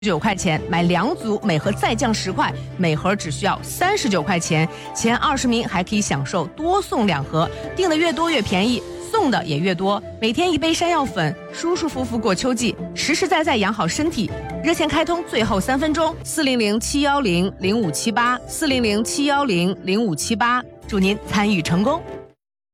9块钱买2组，每盒再降10块，每盒只需要39块钱。前20名还可以享受多送2盒，订的越多越便宜，送的也越多。每天1杯山药粉，舒舒服服过秋季，实实在在养好身体。热线开通最后3分钟，400-710-0578，400-710-0578，祝您参与成功。